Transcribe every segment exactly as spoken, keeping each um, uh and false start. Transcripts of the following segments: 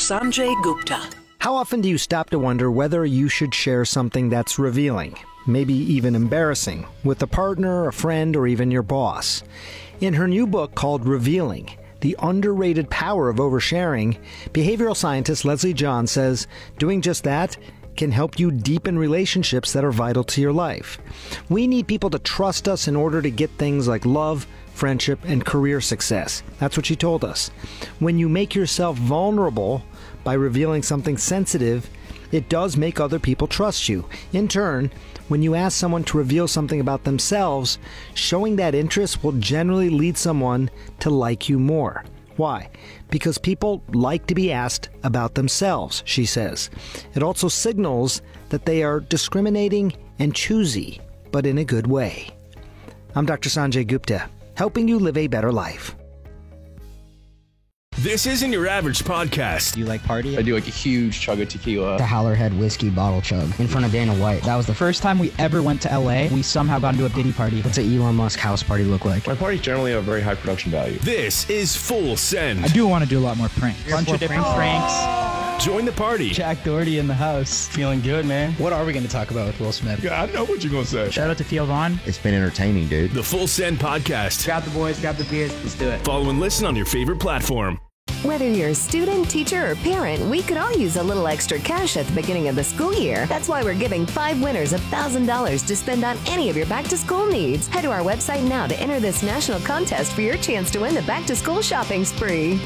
Sanjay Gupta. How often do you stop to wonder whether you should share something that's revealing, maybe even embarrassing, with a partner, a friend, or even your boss? In her new book called Revealing, The Underrated Power of Oversharing, behavioral scientist Leslie John says doing just that can help you deepen relationships that are vital to your life. We need people to trust us in order to get things like love, friendship, and career success. That's what she told us. When you make yourself vulnerable by revealing something sensitive, it does make other people trust you. In turn, when you ask someone to reveal something about themselves, showing that interest will generally lead someone to like you more. Why? Because people like to be asked about themselves, she says. It also signals that they are discriminating and choosy, but in a good way. I'm Doctor Sanjay Gupta, helping you live a better life. This isn't your average podcast. Do you like party? I do like a huge chug of tequila. The Howlerhead whiskey bottle chug in front of Dana White. That was the first time we ever went to L A. We somehow got into a Diddy party. What's an Elon Musk house party look like? My parties generally have very high production value. This is Full Send. I do want to do a lot more pranks. A bunch of different pranks. Join the party. Jack Doherty in the house. Feeling good, man. What are we going to talk about with Will Smith? Yeah, I know what you're going to say. Shout out to Theo Vaughn. It's been entertaining, dude. The Full Send podcast. Grab the boys, grab the beers, let's do it. Follow and listen on your favorite platform. Whether you're a student, teacher, or parent, we could all use a little extra cash at the beginning of the school year. That's why we're giving five winners one thousand dollars to spend on any of your back-to-school needs. Head to our website now to enter this national contest for your chance to win the back-to-school shopping spree.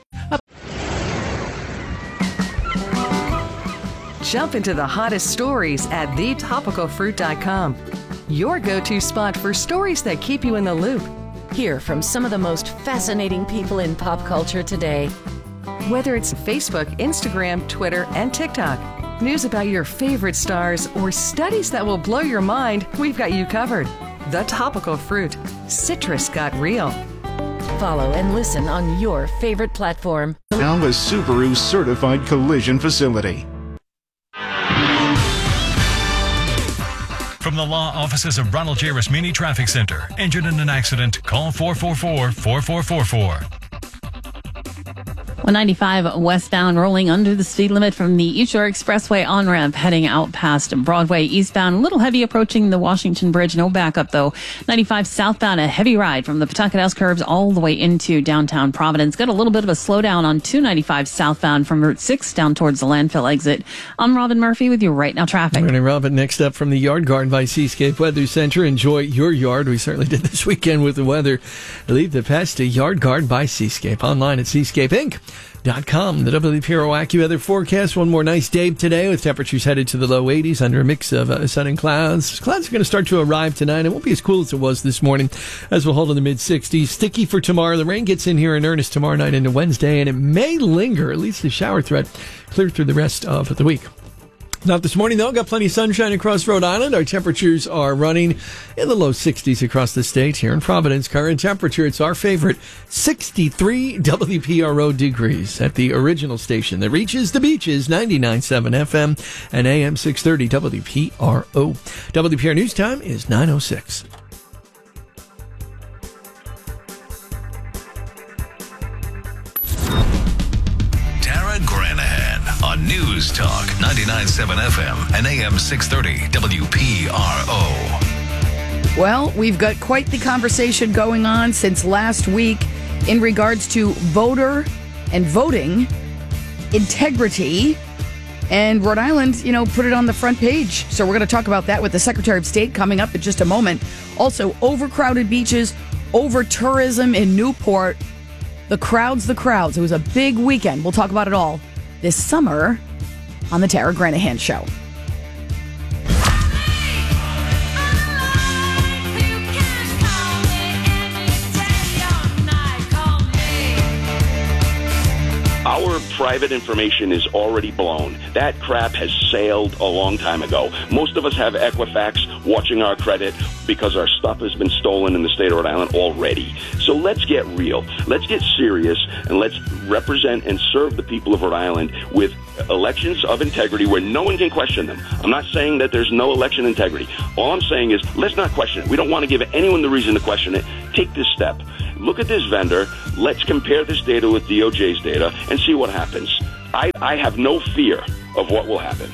Jump into the hottest stories at the topical fruit dot com. Your go-to spot for stories that keep you in the loop. Hear from some of the most fascinating people in pop culture today. Whether it's Facebook, Instagram, Twitter, and TikTok, news about your favorite stars, or studies that will blow your mind, we've got you covered. The Topical Fruit. Citrus got real. Follow and listen on your favorite platform. Now a Subaru certified collision facility. From the law offices of Ronald J. Rasmini Traffic Center. Injured in an accident? Call four four four, four four four four. one ninety-five westbound rolling under the speed limit from the East Shore Expressway on-ramp heading out past Broadway eastbound. A little heavy approaching the Washington Bridge. No backup, though. ninety-five southbound, a heavy ride from the Pawtucket House curbs all the way into downtown Providence. Got a little bit of a slowdown on two ninety-five southbound from Route six down towards the landfill exit. I'm Robin Murphy with you right now traffic. Good morning, Robin. Next up from the Yard Guard by Seascape Weather Center. Enjoy your yard. We certainly did this weekend with the weather. Leave the pest to Yard Guard by Seascape. Online at seascape inc dot com. The W P R O AccuWeather forecast. One more nice day today with temperatures headed to the low eighties under a mix of uh, sun and clouds. Clouds are going to start to arrive tonight. It won't be as cool as it was this morning, as we'll hold in the mid sixties. Sticky for tomorrow. The rain gets in here in earnest tomorrow night into Wednesday, and it may linger, at least the shower threat, clear through the rest of the week. Not this morning, though. Got plenty of sunshine across Rhode Island. Our temperatures are running in the low sixties across the state. Here in Providence, current temperature, it's our favorite, sixty-three W P R O degrees at the original station that reaches the beaches, ninety-nine point seven F M and A M six thirty W P R O. W P R News time is nine oh six. Tara Granahan on News Talk ninety-nine point seven F M and A M six thirty W P R O. Well, we've got quite the conversation going on since last week in regards to voter and voting integrity. And Rhode Island, you know, put it on the front page. So we're going to talk about that with the Secretary of State coming up in just a moment. Also, overcrowded beaches, over tourism in Newport. The crowds, the crowds. It was a big weekend. We'll talk about it all this summer on the Tara Granahan Show. Our private information is already blown. That crap has sailed a long time ago. Most of us have Equifax watching our credit because our stuff has been stolen in the state of Rhode Island already. So let's get real. Let's get serious, and let's represent and serve the people of Rhode Island with elections of integrity where no one can question them. I'm not saying that there's no election integrity. All I'm saying is let's not question it. We don't want to give anyone the reason to question it. Take this step. Look at this vendor. Let's compare this data with D O J's data and see what happens. I, I have no fear of what will happen.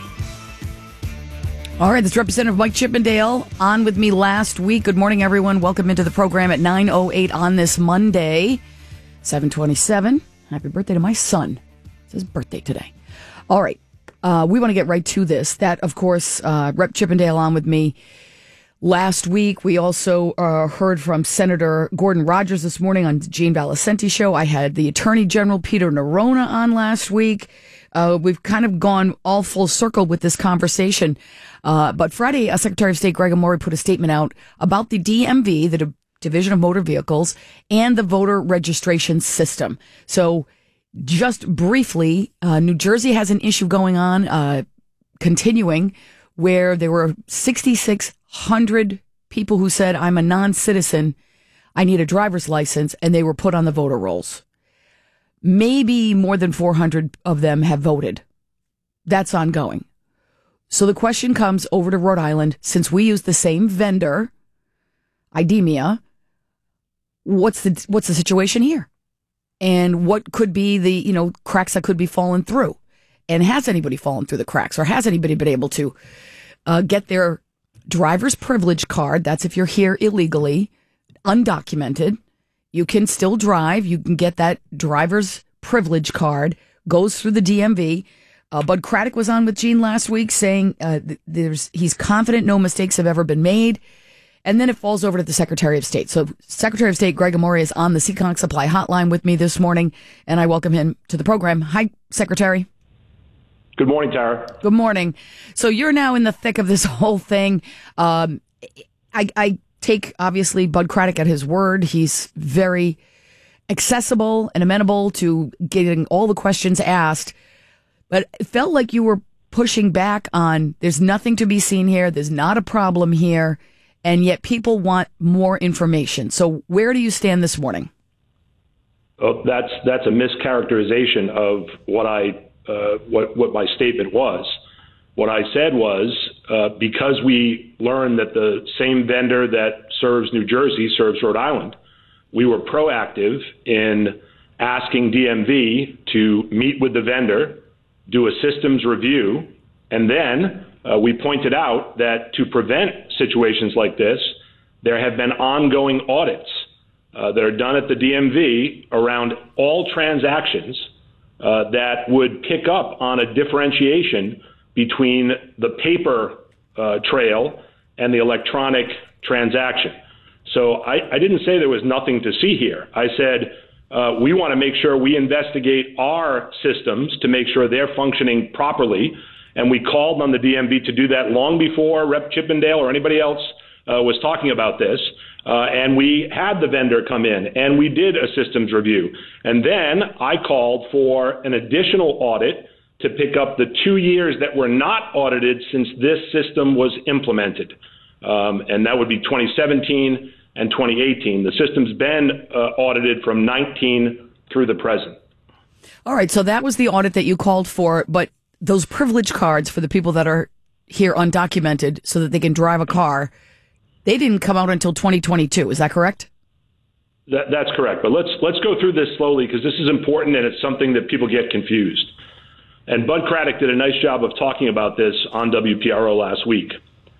All right, this is Representative Mike Chippendale on with me last week. Good morning, everyone. Welcome into the program at nine oh eight on this Monday, seven twenty-seven. Happy birthday to my son. It's his birthday today. All right, uh, we want to get right to this. That, of course, uh, Rep Chippendale on with me last week. We also uh, heard from Senator Gordon Rogers this morning on Gene Valicenti show. I had the Attorney General Peter Neronha on last week. Uh, we've kind of gone all full circle with this conversation. Uh, but Friday, uh, Secretary of State Greg Amore put a statement out about the D M V, the D- Division of Motor Vehicles, and the voter registration system. So just briefly, uh, New Jersey has an issue going on, uh, continuing, where there were six thousand six hundred people who said, I'm a non-citizen, I need a driver's license, and they were put on the voter rolls. Maybe more than four hundred of them have voted. That's ongoing. So the question comes over to Rhode Island, since we use the same vendor, IDEMIA, what's the what's the situation here? And what could be the, you know, cracks that could be fallen through? And has anybody fallen through the cracks, or has anybody been able to uh, get their driver's privilege card? That's if you're here illegally, undocumented. You can still drive. You can get that driver's privilege card, goes through the D M V. Uh, Bud Craddock was on with Gene last week saying uh, th- there's he's confident no mistakes have ever been made. And then it falls over to the Secretary of State. So Secretary of State Greg Amore is on the Seekonk Supply Hotline with me this morning, and I welcome him to the program. Hi, Secretary. Good morning, Tara. Good morning. So you're now in the thick of this whole thing. Um, I, I take, obviously, Bud Craddock at his word. He's very accessible and amenable to getting all the questions asked. But it felt like you were pushing back on there's nothing to be seen here. There's not a problem here. And yet people want more information. So where do you stand this morning? Oh, that's that's a mischaracterization of what I uh, what what my statement was. What I said was uh, because we learned that the same vendor that serves New Jersey serves Rhode Island, we were proactive in asking D M V to meet with the vendor, do a systems review, and then uh, we pointed out that to prevent situations like this, there have been ongoing audits uh, that are done at the D M V around all transactions uh, that would pick up on a differentiation between the paper uh, trail and the electronic transaction. So I, I didn't say there was nothing to see here. I said, Uh, we want to make sure we investigate our systems to make sure they're functioning properly. And we called on the D M V to do that long before Rep Chippendale or anybody else uh, was talking about this. Uh, and we had the vendor come in and we did a systems review. And then I called for an additional audit to pick up the two years that were not audited since this system was implemented. Um, and that would be twenty seventeen and twenty eighteen. The system's been uh, audited from nineteen through the present. All right, so that was the audit that you called for, but those privilege cards for the people that are here undocumented so that they can drive a car, they didn't come out until twenty twenty-two. Is that correct? That, that's correct. But let's let's go through this slowly because this is important and it's something that people get confused. And Bud Craddock did a nice job of talking about this on W P R O last week.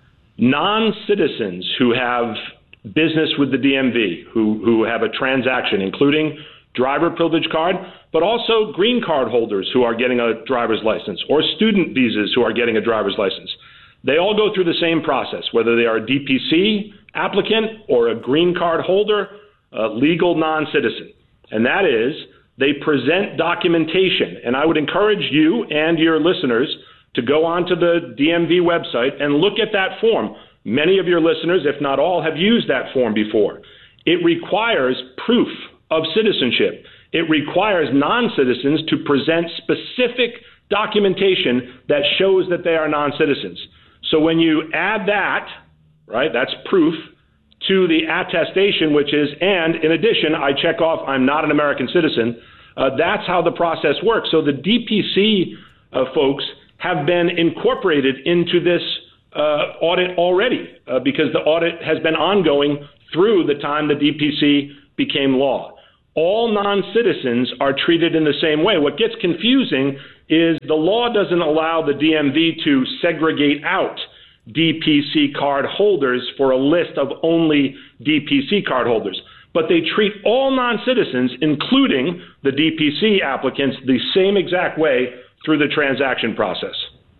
Non-citizens who have business with the D M V, who, who have a transaction, including driver privilege card, but also green card holders who are getting a driver's license, or student visas who are getting a driver's license. They all go through the same process, whether they are a D P C applicant or a green card holder, a legal non-citizen. And that is, they present documentation. And I would encourage you and your listeners to go onto the D M V website and look at that form. Many of your listeners, if not all, have used that form before. It requires proof of citizenship. It requires non-citizens to present specific documentation that shows that they are non-citizens. So when you add that, right, that's proof, to the attestation, which is, and in addition, I check off I'm not an American citizen, uh, that's how the process works. So the D P C uh, folks have been incorporated into this Uh, audit already uh, because the audit has been ongoing through the time the D P C became law. All non-citizens are treated in the same way. What gets confusing is the law doesn't allow the D M V to segregate out D P C card holders for a list of only D P C card holders. But they treat all non-citizens, including the D P C applicants, the same exact way through the transaction process.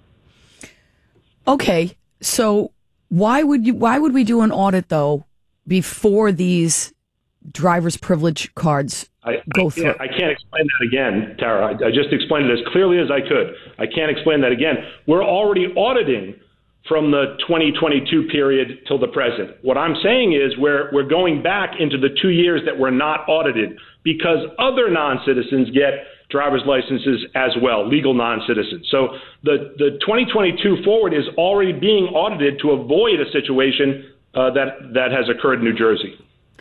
Okay, so why would you? Why would we do an audit though before these driver's privilege cards I, go I through? Can't, I can't explain that again, Tara. I, I just explained it as clearly as I could. I can't explain that again. We're already auditing from the twenty twenty-two period till the present. What I'm saying is we're we're going back into the two years that were not audited because other non-citizens get driver's licenses as well, legal non-citizens. So the, the twenty twenty-two forward is already being audited to avoid a situation uh, that, that has occurred in New Jersey.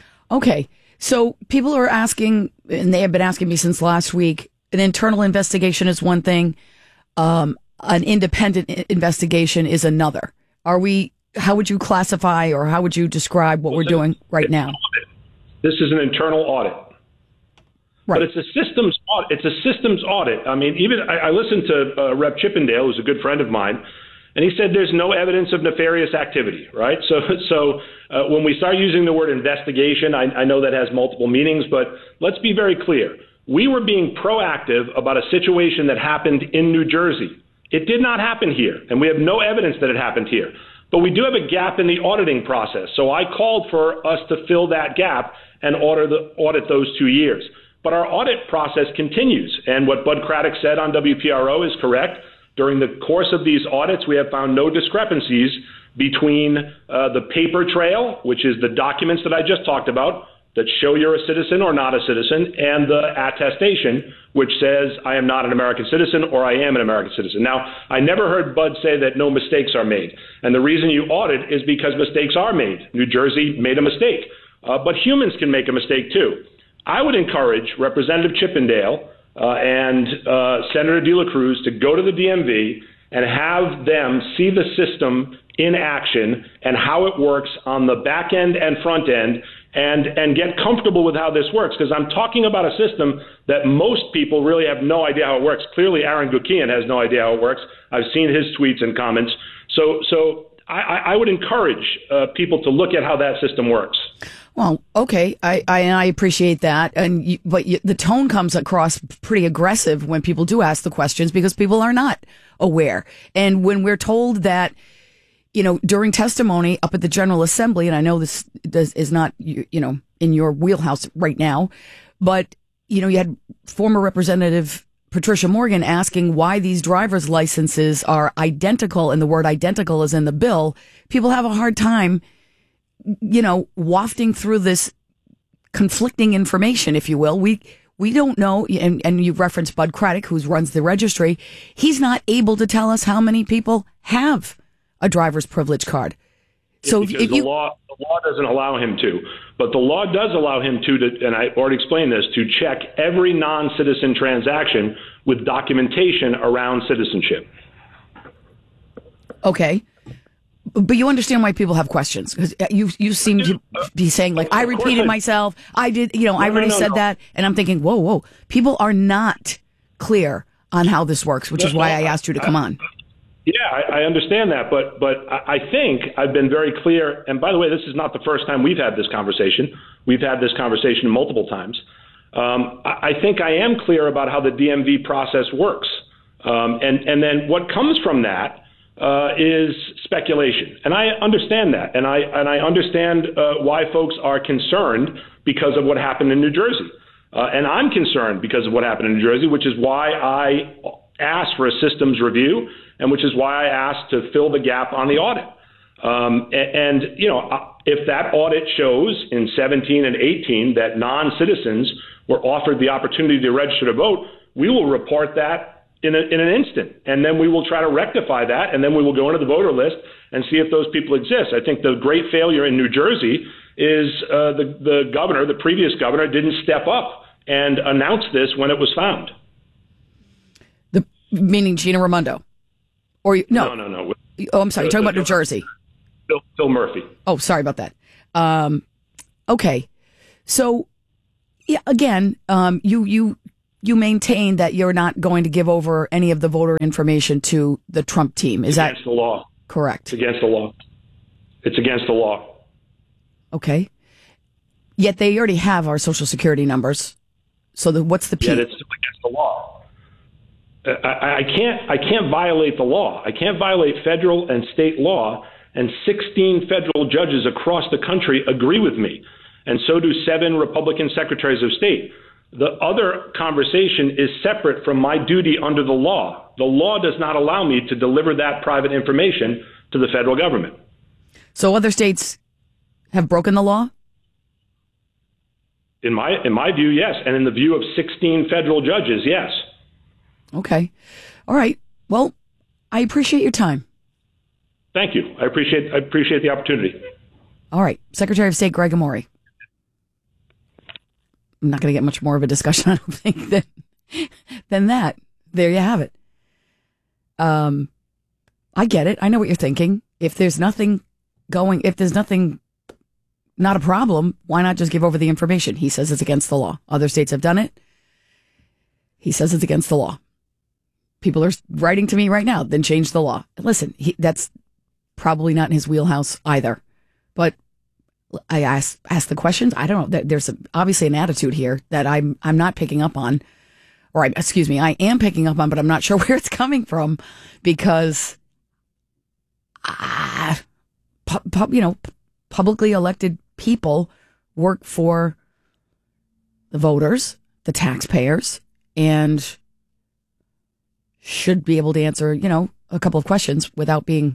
Okay, so people are asking, and they have been asking me since last week, an internal investigation is one thing, um, an independent investigation is another. Are we, how would you classify or how would you describe what we're doing right now? This is an internal audit. Right. But it's a systems audit. It's a systems audit. I mean, even I, I listened to uh, Representative Chippendale, who's a good friend of mine, and he said there's no evidence of nefarious activity, right? So, so uh, when we start using the word investigation, I, I know that has multiple meanings, but let's be very clear. We were being proactive about a situation that happened in New Jersey. It did not happen here, and we have no evidence that it happened here. But we do have a gap in the auditing process. So I called for us to fill that gap and audit, the, audit those two years. But our audit process continues. And what Bud Craddock said on W P R O is correct. During the course of these audits, we have found no discrepancies between uh, the paper trail, which is the documents that I just talked about, that show you're a citizen or not a citizen, and the attestation, which says I am not an American citizen or I am an American citizen. Now, I never heard Bud say that no mistakes are made. And the reason you audit is because mistakes are made. New Jersey made a mistake. Uh, but humans can make a mistake, too. I would encourage Representative Chippendale uh, and uh, Senator De La Cruz to go to the D M V and have them see the system in action and how it works on the back end and front end and, and get comfortable with how this works. Because I'm talking about a system that most people really have no idea how it works. Clearly, Aaron Gukian has no idea how it works. I've seen his tweets and comments. So, so I, I would encourage uh, people to look at how that system works. Well, okay, I, I, I appreciate that, and you, but you, the tone comes across pretty aggressive when people do ask the questions because people are not aware. And when we're told that, you know, during testimony up at the General Assembly, and I know this, this is not, you, you know, in your wheelhouse right now, but, you know, you had former Representative Patricia Morgan asking why these driver's licenses are identical, and the word identical is in the bill. People have a hard time, you know, wafting through this conflicting information, if you will. We we don't know, and, and you referenced Bud Craddock, who runs the registry. He's not able to tell us how many people have a driver's privilege card. So because if, if the you, law the law doesn't allow him to, but the law does allow him to, to, and I already explained this, to check every non-citizen transaction with documentation around citizenship. Okay. But you understand why people have questions, because you you seem to be saying, like, I repeated myself. I did, you know, I already said that. And I'm thinking, whoa, whoa. People are not clear on how this works, which is why I asked you to come on. Yeah, I, I understand that. But but I think I've been very clear. And by the way, this is not the first time we've had this conversation. We've had this conversation multiple times. Um, I, I think I am clear about how the D M V process works. Um, and, and then what comes from that Uh, is speculation, and I understand that, and I and I understand uh, why folks are concerned because of what happened in New Jersey, uh, and I'm concerned because of what happened in New Jersey, which is why I asked for a systems review, and which is why I asked to fill the gap on the audit. Um, and, and you know, if that audit shows in seventeen and eighteen that non-citizens were offered the opportunity to register to vote, we will report that in, a, in an instant, and then we will try to rectify that, and then we will go into the voter list and see if those people exist. I think the great failure in New Jersey is uh, the, the governor, the previous governor, didn't step up and announce this when it was found. The meaning Gina Raimondo, or no, no, no, no. Oh, I'm sorry, you're talking about New Jersey. Phil, Phil Murphy. Oh, sorry about that. Um, okay, so yeah, again, um, you you. you maintain that you're not going to give over any of the voter information to the Trump team. Is that against the law? Correct. It's against the law. It's against the law. Okay. Yet they already have our social security numbers. So the, what's the P? Yet it's still against the law. I, I can't. I can't violate the law. I can't violate federal and state law. And sixteen federal judges across the country agree with me, and so do seven Republican secretaries of state. The other conversation is separate from my duty under the law. The law does not allow me to deliver that private information to the federal government. So other states have broken the law? In my in my view, yes. And in the view of sixteen federal judges, yes. Okay. All right. Well, I appreciate your time. Thank you. I appreciate I appreciate the opportunity. All right. Secretary of State Greg Amore. I'm not going to get much more of a discussion, I don't think, than, than that. There you have it. Um, I get it. I know what you're thinking. If there's nothing going, if there's nothing, not a problem, why not just give over the information? He says it's against the law. Other states have done it. He says it's against the law. People are writing to me right now, then change the law. Listen, he, that's probably not in his wheelhouse either. But I ask ask the questions. I don't know. There's a, obviously an attitude here that I'm I'm not picking up on, or I, excuse me, I am picking up on, but I'm not sure where it's coming from because, ah, pu- pu- you know, publicly elected people work for the voters, the taxpayers, and should be able to answer, you know, a couple of questions without being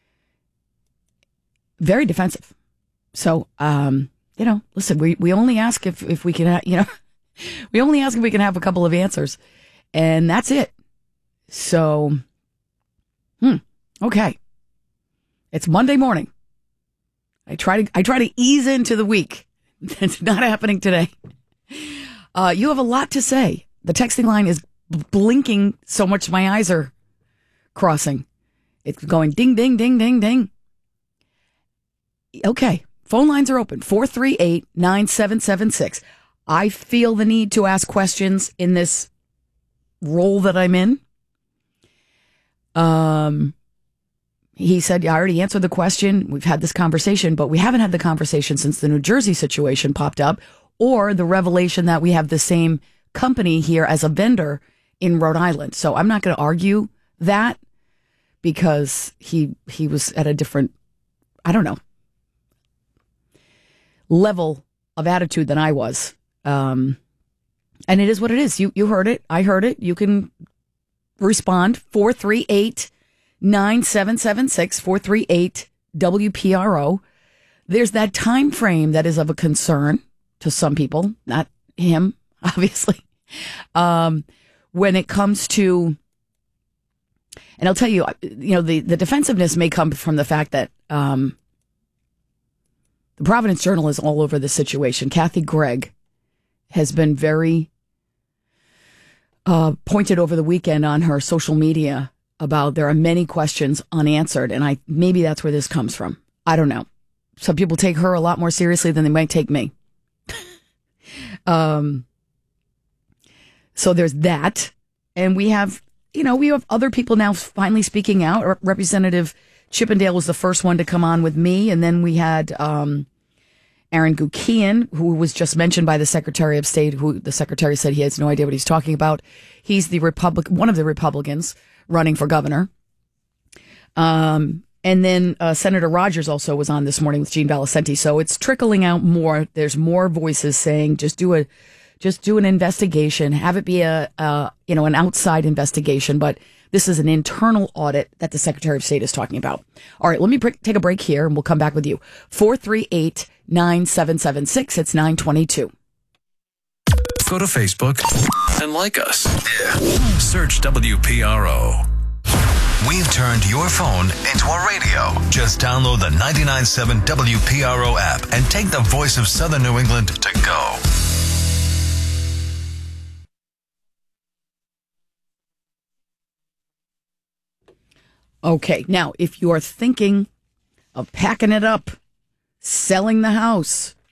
very defensive. So, um, you know, listen, we, we only ask if, if we can, ha- you know, we only ask if we can have a couple of answers, and that's it. So, hmm, okay. It's Monday morning. I try to, I try to ease into the week. It's not happening today. Uh, you have a lot to say. The texting line is blinking so much my eyes are crossing. It's going ding, ding, ding, ding, ding. Okay. Phone lines are open, four three eight, nine seven seven six. I feel the need to ask questions in this role that I'm in. Um, he said, I already answered the question. We've had this conversation, but we haven't had the conversation since the New Jersey situation popped up or the revelation that we have the same company here as a vendor in Rhode Island. So I'm not going to argue that because he he was at a different, I don't know, level of attitude than I was. Um, and it is what it is. You you heard it. I heard it. You can respond. four three eight, nine seven seven six, four three eight W P R O. There's that time frame that is of a concern to some people, not him, obviously. Um, when it comes to, and I'll tell you, you know, the, the defensiveness may come from the fact that, um, the Providence Journal is all over the situation. Kathy Gregg has been very uh, pointed over the weekend on her social media about there are many questions unanswered, and I maybe that's where this comes from. I don't know. Some people take her a lot more seriously than they might take me. um. So there's that, and we have, you know, we have other people now finally speaking out. Representative Chippendale was the first one to come on with me, and then we had um, Aaron Gukian, who was just mentioned by the Secretary of State, who the Secretary said he has no idea what he's talking about. He's the Republic, one of the Republicans running for governor. Um, and then uh, Senator Rogers also was on this morning with Gene Valicenti. So it's trickling out more. There's more voices saying just do a, just do an investigation, have it be a, a you know, an outside investigation, but this is an internal audit that the Secretary of State is talking about. All right, let me break, take a break here, and we'll come back with you. four three eight, nine seven seven six. It's nine twenty-two. Go to Facebook and like us. Yeah. Search W P R O. We've turned your phone into a radio. Just download the ninety-nine point seven W P R O app and take the voice of Southern New England to go. Okay, now, if you are thinking of packing it up, selling the house,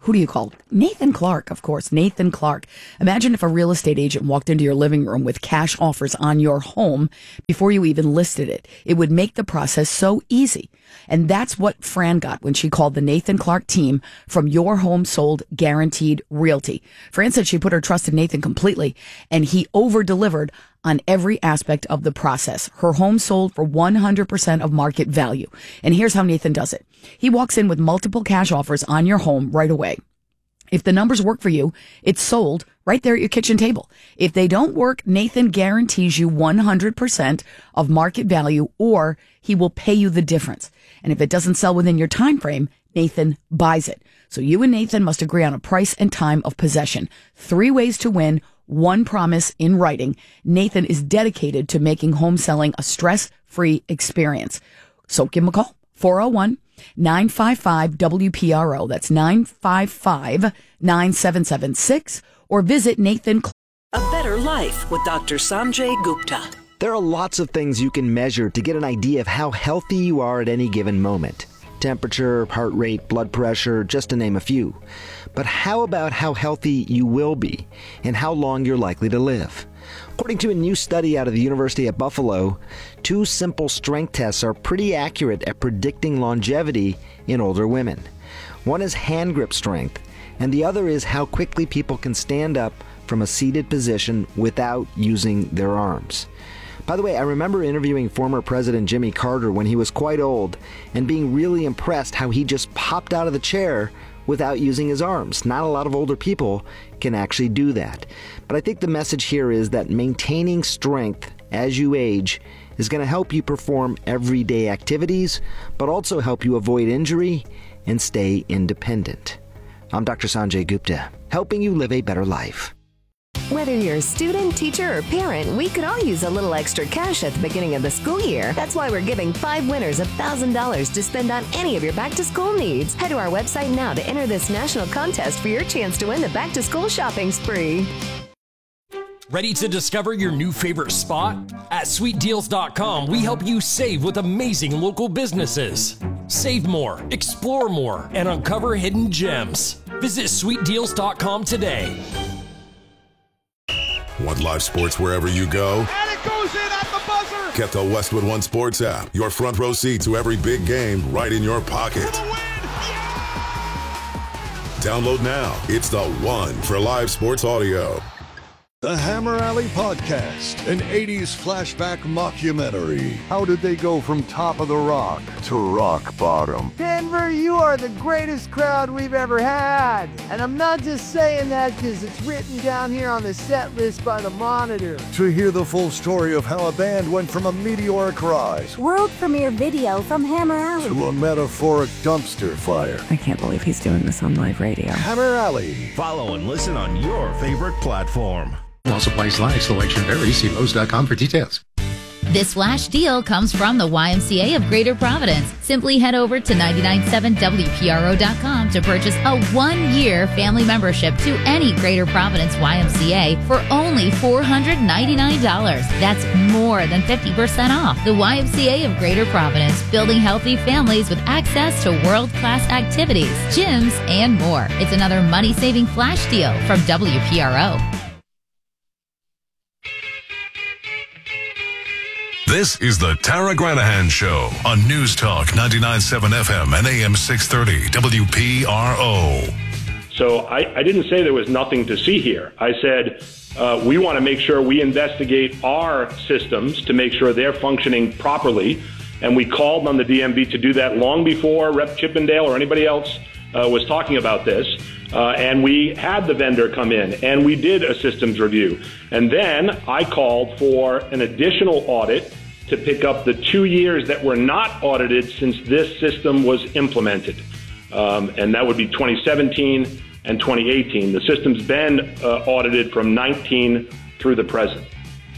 Who do you call? Nathan Clark, of course. Nathan Clark. Imagine if a real estate agent walked into your living room with cash offers on your home before you even listed it. It would make the process so easy. And that's what Fran got when she called the Nathan Clark team from Your Home Sold Guaranteed Realty. Fran said she put her trust in Nathan completely, and he over-delivered on every aspect of the process. Her home sold for one hundred percent of market value. And here's how Nathan does it. He walks in with multiple cash offers on your home right away. If the numbers work for you, it's sold right there at your kitchen table. If they don't work, Nathan guarantees you one hundred percent of market value, or he will pay you the difference. And if it doesn't sell within your time frame, Nathan buys it. So you and Nathan must agree on a price and time of possession. Three ways to win, one promise in writing. Nathan is dedicated to making home selling a stress-free experience. So give him a call, four oh one, nine five five, W P R O. That's nine five five, nine seven seven six, or visit Nathan. A better life with Doctor Sanjay Gupta. There are lots of things you can measure to get an idea of how healthy you are at any given moment. Temperature, heart rate, blood pressure, just to name a few. But how about how healthy you will be and how long you're likely to live? According to a new study out of the University of Buffalo, two simple strength tests are pretty accurate at predicting longevity in older women. One is hand grip strength, and the other is how quickly people can stand up from a seated position without using their arms. By the way, I remember interviewing former President Jimmy Carter when he was quite old and being really impressed how he just popped out of the chair without using his arms. Not a lot of older people can actually do that. But I think the message here is that maintaining strength as you age is going to help you perform everyday activities, but also help you avoid injury and stay independent. I'm Doctor Sanjay Gupta, helping you live a better life. Whether you're a student, teacher, or parent, we could all use a little extra cash at the beginning of the school year. That's why we're giving five winners one thousand dollars to spend on any of your back-to-school needs. Head to our website now to enter this national contest for your chance to win the back-to-school shopping spree. Ready to discover your new favorite spot? At sweet deals dot com, we help you save with amazing local businesses. Save more, explore more, and uncover hidden gems. Visit sweet deals dot com today. Want live sports wherever you go? And it goes in at the buzzer! Get the Westwood One Sports app. Your front row seat to every big game right in your pocket. Download now. It's the one for live sports audio. The Hammer Alley Podcast, an eighties flashback mockumentary. How did they go from top of the rock to rock bottom? Denver, you are the greatest crowd we've ever had. And I'm not just saying that because it's written down here on the set list by the Monitor. To hear the full story of how a band went from a meteoric rise, world premiere video from Hammer Alley, to a metaphoric dumpster fire. I can't believe he's doing this on live radio. Hammer Alley. Follow and listen on your favorite platform. While supplies last, selection varies. See Lowe's dot com for details. This flash deal comes from the Y M C A of Greater Providence. Simply head over to nine nine seven W P R O dot com to purchase a one-year family membership to any Greater Providence Y M C A for only four hundred ninety-nine dollars. That's more than fifty percent off. The Y M C A of Greater Providence, building healthy families with access to world-class activities, gyms, and more. It's another money-saving flash deal from W P R O. This is the Tara Granahan Show on News Talk ninety-nine point seven F M and A M six thirty W P R O. So I, I didn't say there was nothing to see here. I said uh, we want to make sure we investigate our systems to make sure they're functioning properly. And we called on the D M V to do that long before Representative Chippendale or anybody else uh, was talking about this. Uh, and we had the vendor come in, and we did a systems review. And then I called for an additional audit to pick up the two years that were not audited since this system was implemented. Um, and that would be twenty seventeen and twenty eighteen. The system's been uh, audited from nineteen through the present.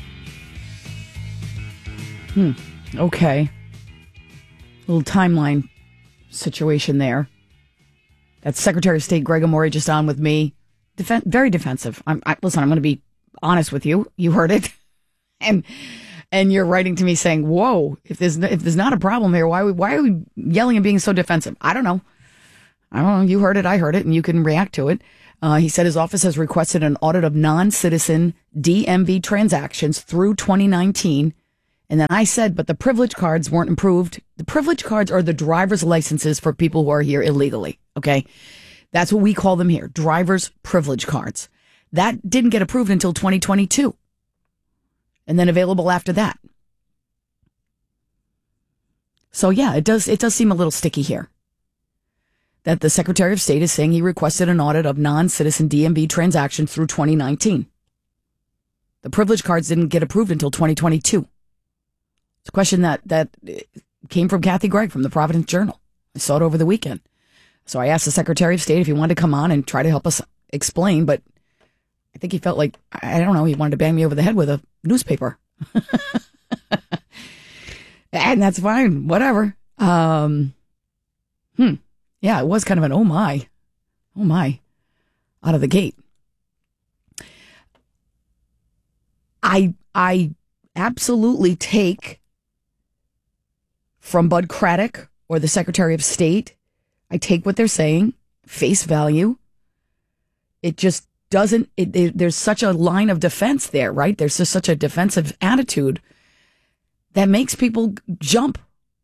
Hmm. Okay. Little timeline situation there. That's Secretary of State Greg Amore just on with me. Defen- very defensive. I'm, I, listen, I'm going to be honest with you. You heard it. And and you're writing to me saying, whoa, if there's if there's not a problem here, why, why are we yelling and being so defensive? I don't know. I don't know, you heard it, I heard it, and you can react to it. Uh, he said his office has requested an audit of non-citizen D M V transactions through twenty nineteen. And then I said, but the privilege cards weren't improved. The privilege cards are the driver's licenses for people who are here illegally. Okay. That's what we call them here. Driver's privilege cards. That didn't get approved until twenty twenty-two. And then available after that. So yeah, it does, it does seem a little sticky here. That the Secretary of State is saying he requested an audit of non-citizen D M V transactions through twenty nineteen. The privilege cards didn't get approved until twenty twenty-two. It's a question that, that came from Kathy Gregg from the Providence Journal. I saw it over the weekend. So I asked the Secretary of State if he wanted to come on and try to help us explain, but I think he felt like, I don't know, he wanted to bang me over the head with a newspaper. And that's fine, whatever. Um, hmm. Yeah, it was kind of an oh my, oh my, out of the gate. I I absolutely take from Bud Craddock or the Secretary of State, I take what they're saying, face value. It just doesn't, it, it, there's such a line of defense there, right? There's just such a defensive attitude that makes people jump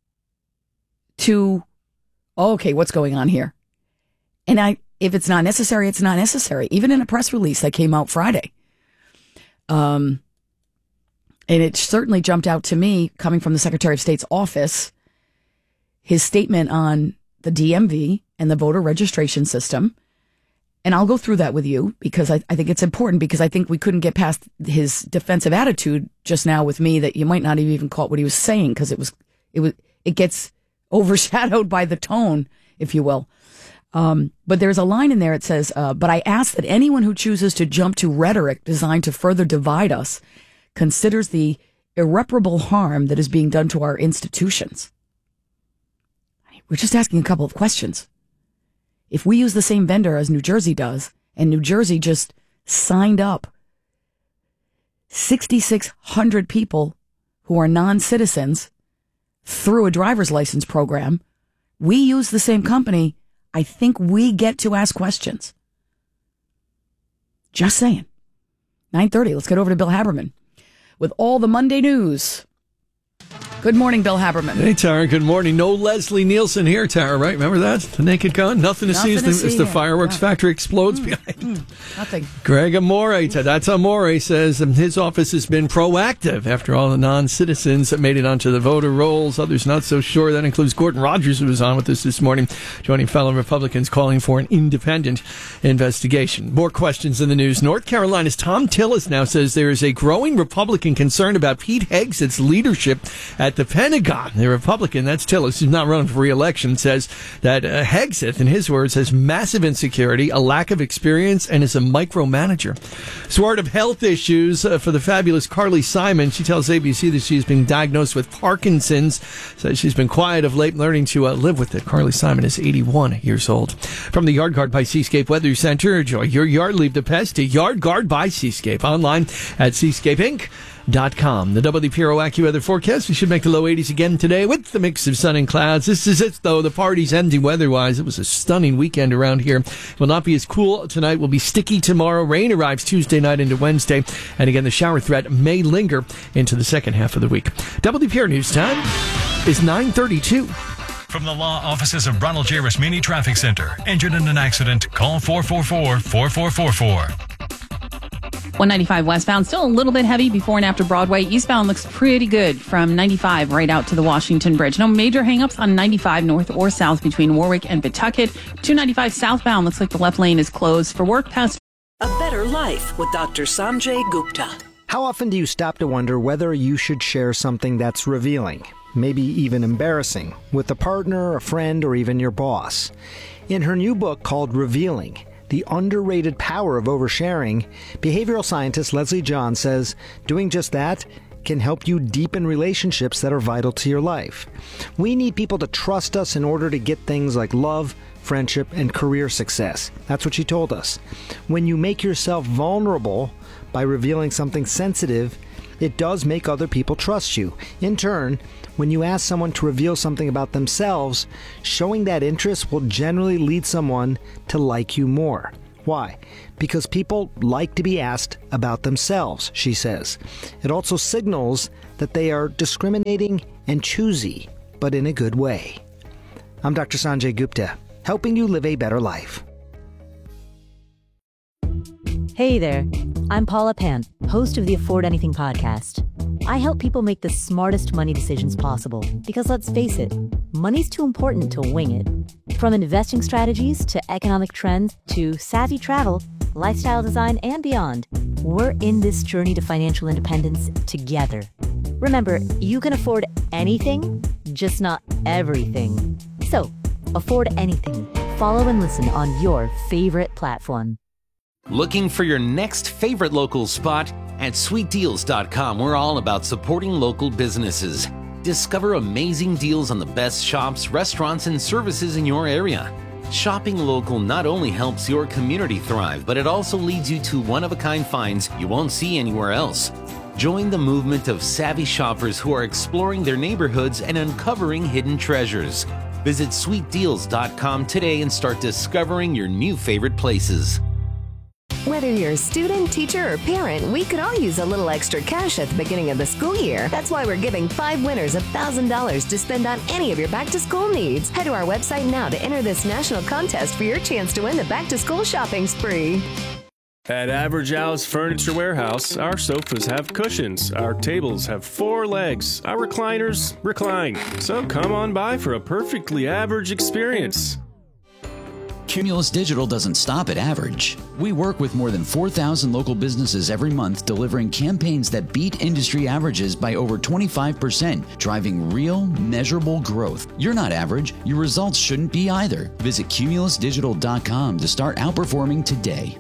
to, oh, okay, what's going on here? And I, if it's not necessary, it's not necessary. Even in a press release that came out Friday. Um, and it certainly jumped out to me, coming from the Secretary of State's office, his statement on the D M V and the voter registration system. And I'll go through that with you because I, I think it's important, because I think we couldn't get past his defensive attitude just now with me that you might not have even caught what he was saying, because it was, it was, it gets overshadowed by the tone, if you will. Um, but there's a line in there. It says, uh, but I ask that anyone who chooses to jump to rhetoric designed to further divide us considers the irreparable harm that is being done to our institutions. We're just asking a couple of questions. If we use the same vendor as New Jersey does, and New Jersey just signed up six thousand six hundred people who are non-citizens through a driver's license program, we use the same company, I think we get to ask questions. Just saying. nine thirty, let's get over to Bill Haberman with all the Monday news. Good morning, Bill Haberman. Hey, Tara. Good morning. No Leslie Nielsen here, Tara, right? Remember that? The Naked Gun? Nothing to Nothing see as to the, see as the here. fireworks Yeah. factory explodes Mm, behind. mm, nothing. Greg Amore, that's Amore, says um, his office has been proactive after all the non-citizens that made it onto the voter rolls. Others not so sure. That includes Gordon Rogers, who was on with us this morning, joining fellow Republicans calling for an independent investigation. More questions in the news. North Carolina's Tom Tillis now says there is a growing Republican concern about Pete Hegseth's leadership at the Pentagon. The Republican, that's Tillis, who's not running for re-election, says that uh, Hegseth, in his words, has massive insecurity, a lack of experience, and is a micromanager. Sort of health issues uh, for the fabulous Carly Simon. She tells A B C that she's been diagnosed with Parkinson's. Says she's been quiet of late, learning to uh, live with it. Carly Simon is eighty-one years old. From the Yard Guard by Seascape Weather Center, enjoy your yard, leave the pest to Yard Guard by Seascape. Online at seascape inc dot com. The W P R O AccuWeather forecast, we should make the low eighties again today with the mix of sun and clouds. This is it, though. The party's ending weather-wise. It was a stunning weekend around here. It will not be as cool tonight. Will be sticky tomorrow. Rain arrives Tuesday night into Wednesday. And again, the shower threat may linger into the second half of the week. W P R News time is nine thirty-two. From the law offices of Ronald J. Rasmini Traffic Center. Injured in an accident? Call four four four, four four four four. one ninety-five westbound, still a little bit heavy before and after Broadway. Eastbound looks pretty good from ninety-five right out to the Washington Bridge. No major hangups on ninety-five north or south between Warwick and Pawtucket. two ninety-five southbound looks like the left lane is closed for work past. A better life with Doctor Sanjay Gupta. How often do you stop to wonder whether you should share something that's revealing, maybe even embarrassing, with a partner, a friend, or even your boss? In her new book called Revealing, The Underrated Power of Oversharing, behavioral scientist Leslie John says doing just that can help you deepen relationships that are vital to your life. We need people to trust us in order to get things like love, friendship, and career success. That's what she told us. When you make yourself vulnerable by revealing something sensitive, It does make other people trust you. In turn, when you ask someone to reveal something about themselves, showing that interest will generally lead someone to like you more. Why? Because people like to be asked about themselves, she says. It also signals that they are discriminating and choosy, but in a good way. I'm Doctor Sanjay Gupta, helping you live a better life. Hey there, I'm Paula Pant, host of the Afford Anything podcast. I help people make the smartest money decisions possible because, let's face it, money's too important to wing it. From investing strategies to economic trends to savvy travel, lifestyle design, and beyond, we're in this journey to financial independence together. Remember, you can afford anything, just not everything. So, afford anything. Follow and listen on your favorite platform. Looking for your next favorite local spot? At sweet deals dot com, we're all about supporting local businesses. Discover amazing deals on the best shops, restaurants, and services in your area. Shopping local not only helps your community thrive, but it also leads you to one-of-a-kind finds you won't see anywhere else. Join the movement of savvy shoppers who are exploring their neighborhoods and uncovering hidden treasures. Visit sweet deals dot com today and start discovering your new favorite places. Whether you're a student, teacher, or parent, we could all use a little extra cash at the beginning of the school year. That's why we're giving five winners one thousand dollars to spend on any of your back-to-school needs. Head to our website now to enter this national contest for your chance to win the back-to-school shopping spree. At Average Al's Furniture Warehouse, our sofas have cushions, our tables have four legs, our recliners recline. So come on by for a perfectly average experience. Cumulus Digital doesn't stop at average. We work with more than four thousand local businesses every month, delivering campaigns that beat industry averages by over twenty-five percent, driving real, measurable growth. You're not average. Your results shouldn't be either. Visit cumulus digital dot com to start outperforming today.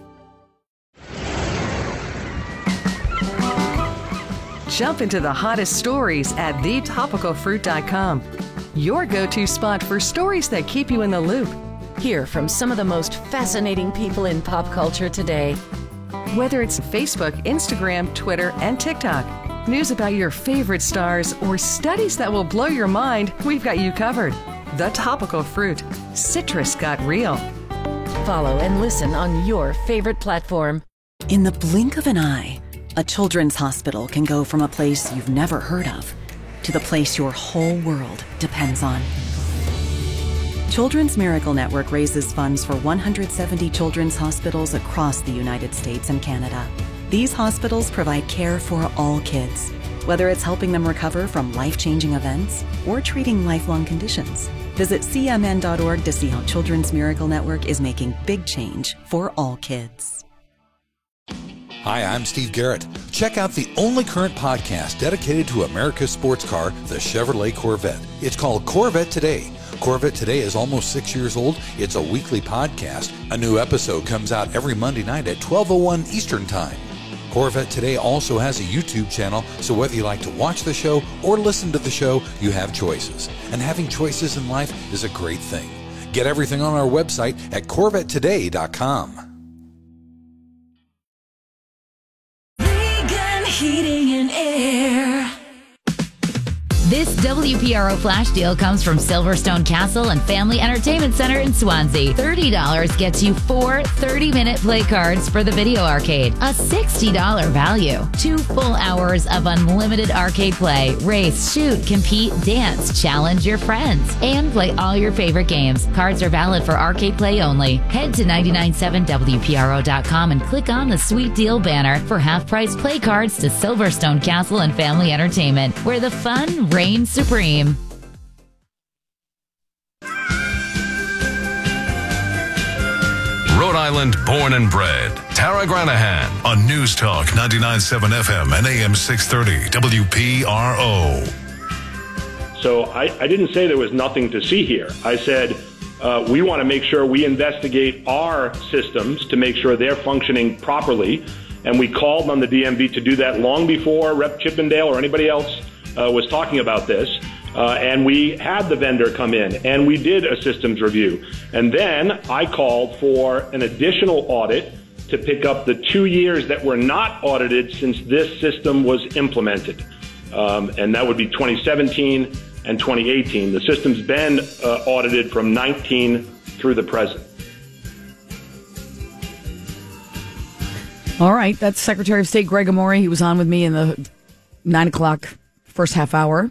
Jump into the hottest stories at the topical fruit dot com. Your go-to spot for stories that keep you in the loop. Hear from some of the most fascinating people in pop culture today. Whether it's Facebook, Instagram, Twitter, and TikTok, news about your favorite stars, or studies that will blow your mind, we've got you covered. The Topical Fruit. Citrus got real. Follow and listen on your favorite platform. In the blink of an eye, a children's hospital can go from a place you've never heard of to the place your whole world depends on. Children's Miracle Network raises funds for one hundred seventy children's hospitals across the United States and Canada. These hospitals provide care for all kids, whether it's helping them recover from life-changing events or treating lifelong conditions. Visit C M N dot org to see how Children's Miracle Network is making big change for all kids. Hi, I'm Steve Garrett. Check out the only current podcast dedicated to America's sports car, the Chevrolet Corvette. It's called Corvette Today. Corvette Today is almost six years old. It's a weekly podcast. A new episode comes out every Monday night at twelve oh one Eastern Time. Corvette Today also has a YouTube channel, so whether you like to watch the show or listen to the show, you have choices. And having choices in life is a great thing. Get everything on our website at corvette today dot com. Vegan Heating and Air. This W P R O flash deal comes from Silverstone Castle and Family Entertainment Center in Swansea. thirty dollars gets you four thirty-minute play cards for the video arcade, a sixty dollars value. Two full hours of unlimited arcade play, race, shoot, compete, dance, challenge your friends, and play all your favorite games. Cards are valid for arcade play only. Head to nine nine seven W P R O dot com and click on the Sweet Deal banner for half-price play cards to Silverstone Castle and Family Entertainment, where the fun reigns supreme. Rhode Island born and bred. Tara Granahan on News Talk ninety-nine point seven F M and A M six thirty W P R O. So I, I didn't say there was nothing to see here. I said uh, we want to make sure we investigate our systems to make sure they're functioning properly. And we called on the D M V to do that long before Rep Chippendale or anybody else uh, was talking about this. Uh, and we had the vendor come in, and we did a systems review. And then I called for an additional audit to pick up the two years that were not audited since this system was implemented. Um, and that would be twenty seventeen and twenty eighteen. The system's been uh, audited from nineteen through the present. All right, that's Secretary of State Greg Amore. He was on with me in the nine o'clock first half hour.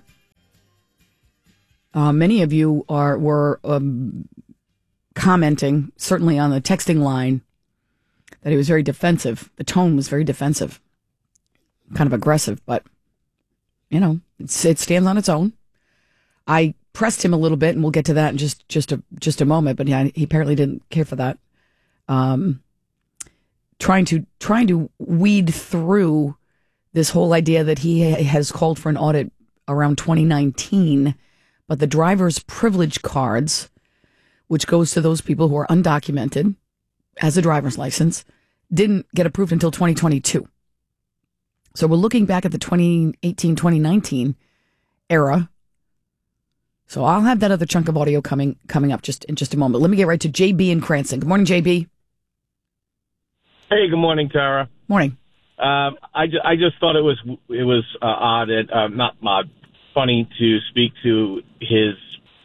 Uh, many of you are were um, commenting, certainly on the texting line, that he was very defensive. The tone was very defensive, kind of aggressive, but, you know, it's, it stands on its own. I pressed him a little bit, and we'll get to that in just, just, a, just a moment, but yeah, he apparently didn't care for that. Um, trying to trying to weed through this whole idea that he has called for an audit around twenty nineteen, but the driver's privilege cards, which goes to those people who are undocumented, as a driver's license, didn't get approved until twenty twenty-two. So we're looking back at the twenty eighteen twenty nineteen era. So I'll have that other chunk of audio coming coming up just in just a moment. Let me get right to J B in Cranston. Good morning, J B. Hey, good morning, Tara. Morning. Um, I, ju- I just thought it was it was uh, odd, and, uh, not odd, funny to speak to his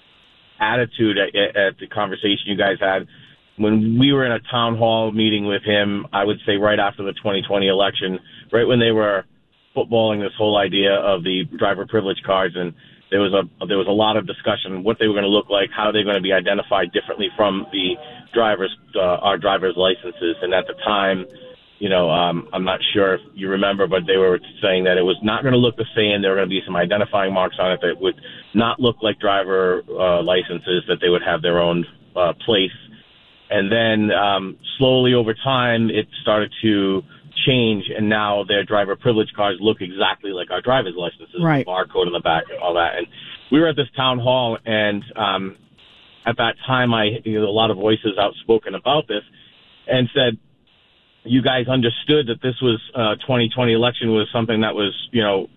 attitude at, at the conversation you guys had. When we were in a town hall meeting with him, I would say right after the twenty twenty election, right when they were footballing this whole idea of the driver privilege cards, and there was a there was a lot of discussion what they were going to look like, how they're going to be identified differently from the drivers, uh, our driver's licenses. And at the time, you know, um, I'm not sure if you remember, but they were saying that it was not going to look the same. There were going to be some identifying marks on it that would not look like driver uh, licenses, that they would have their own uh, place. And then um, slowly over time, it started to change, and now their driver privilege cards look exactly like our driver's licenses, right. The barcode on the back and all that. And we were at this town hall, and um, at that time, I you know, a lot of voices outspoken about this, and said, you guys understood that this was uh, twenty twenty election was something that was, you know,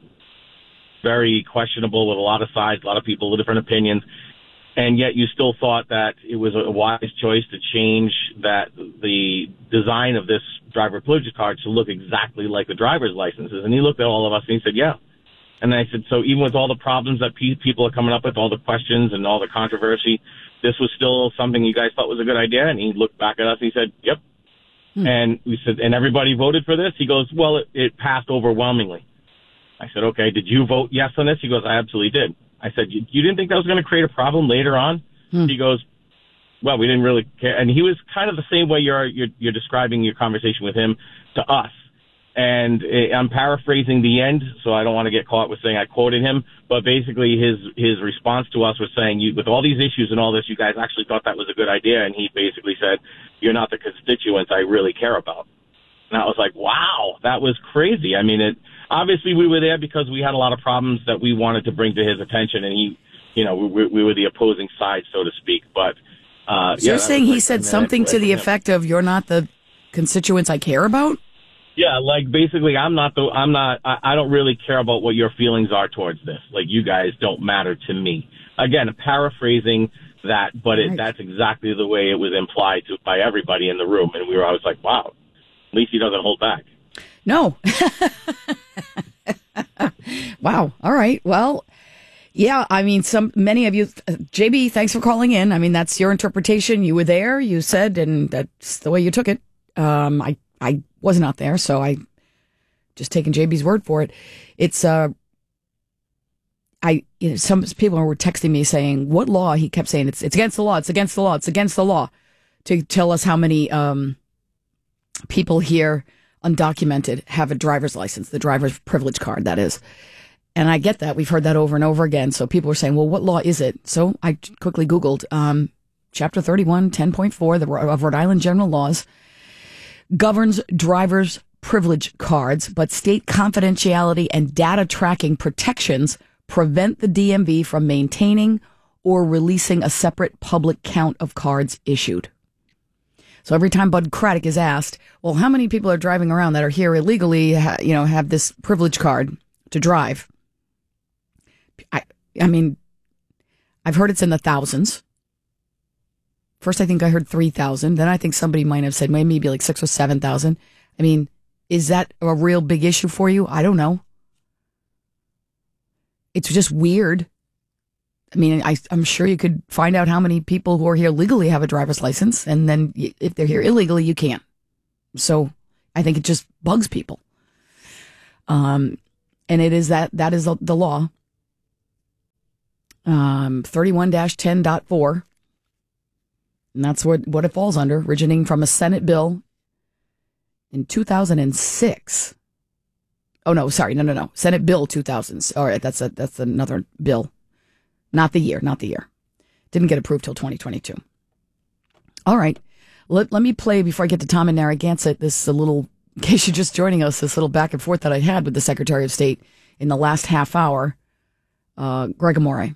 very questionable with a lot of sides, a lot of people with different opinions. And yet you still thought that it was a wise choice to change that the design of this driver privilege card to look exactly like the driver's licenses. And he looked at all of us and he said, yeah. And I said, so even with all the problems that pe- people are coming up with, all the questions and all the controversy, this was still something you guys thought was a good idea? And he looked back at us and he said, yep. Hmm. And we said, and everybody voted for this? He goes, well, it, it passed overwhelmingly. I said, okay, did you vote yes on this? He goes, I absolutely did. I said, you, you didn't think that was going to create a problem later on? Hmm. He goes, well, we didn't really care. And he was kind of the same way you're, you're, you're describing your conversation with him to us. And I'm paraphrasing the end, so I don't want to get caught with saying I quoted him. But basically his, his response to us was saying, you, with all these issues and all this, you guys actually thought that was a good idea. And he basically said, you're not the constituents I really care about. And I was like, wow, that was crazy. I mean, it, obviously we were there because we had a lot of problems that we wanted to bring to his attention. And he, you know, we, we were the opposing side, so to speak. But, uh, so yeah, you're saying he like said something to the effect of, you're not the constituents I care about? Yeah, like basically, I'm not the, I'm not, I, I don't really care about what your feelings are towards this. Like, you guys don't matter to me. Again, paraphrasing that, but it, that's exactly the way it was implied to by everybody in the room. And we were always like, wow, at least he doesn't hold back. No. Wow. All right. Well, yeah, I mean, some, many of you, uh, J B, thanks for calling in. I mean, that's your interpretation. You were there, you said, and that's the way you took it. Um, I, I was not there, so I just taken J B's word for it. It's, uh, I, you know, some people were texting me saying, what law? He kept saying, it's, it's against the law. It's against the law. It's against the law, to tell us how many, um, people here undocumented have a driver's license, the driver's privilege card, that is. And I get that. We've heard that over and over again. So people were saying, well, what law is it? So I quickly Googled, um, Chapter thirty-one, ten point four the, of Rhode Island General Laws governs driver's privilege cards, but state confidentiality and data tracking protections prevent the D M V from maintaining or releasing a separate public count of cards issued. So every time Bud Craddock is asked, well, how many people are driving around that are here illegally, you know, have this privilege card to drive? I, I mean, I've heard it's in the thousands. First, I think I heard three thousand. Then I think somebody might have said maybe like six or seven thousand. I mean, is that a real big issue for you? I don't know. It's just weird. I mean, I, I'm sure you could find out how many people who are here legally have a driver's license, and then if they're here illegally, you can't. So I think it just bugs people. Um, and it is that, that is the law. Um, thirty-one dash ten point four. And that's what, what it falls under, originating from a Senate bill in two thousand six. Oh, no, sorry. No, no, no. Senate Bill two thousand. All right. That's a, that's another bill. Not the year, not the year. Didn't get approved till twenty twenty-two. All right. Let, let me play, before I get to Tom and Narragansett, this is a little, in case you're just joining us, this little back and forth that I had with the Secretary of State in the last half hour, uh, Greg Amore.